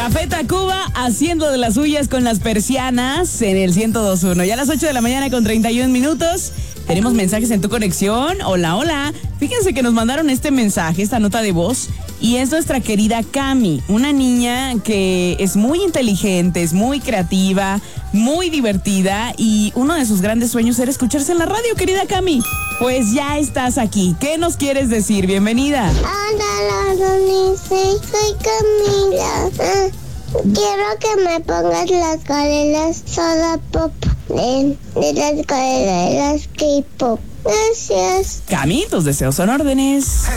Café Tacuba haciendo de las suyas con las persianas en el 102.1. Ya a las 8 de la mañana con 31 minutos. Tenemos mensajes en tu conexión. Hola, hola. Fíjense que nos mandaron este mensaje, esta nota de voz. Y es nuestra querida Cami, una niña que es muy inteligente, es muy creativa, muy divertida. Y uno de sus grandes sueños era escucharse en la radio, querida Cami. Pues ya estás aquí. ¿Qué nos quieres decir? Bienvenida. Hola, Donice. Soy Camila. Quiero que me pongas las escaleras Soda Pop de las escaleras K-Pop. Gracias. Cami, tus deseos son órdenes.